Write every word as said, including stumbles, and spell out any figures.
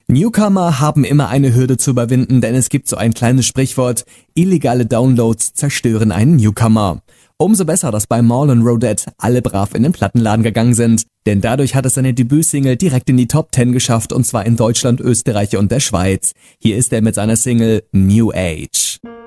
Newcomer haben immer eine Hürde zu überwinden, denn es gibt so ein kleines Sprichwort: illegale Downloads zerstören einen Newcomer. Umso besser, dass bei Marlon Rodette alle brav in den Plattenladen gegangen sind, denn dadurch hat es seine Debütsingle direkt in die Top zehn geschafft, und zwar in Deutschland, Österreich und der Schweiz. Hier ist er mit seiner Single New Age.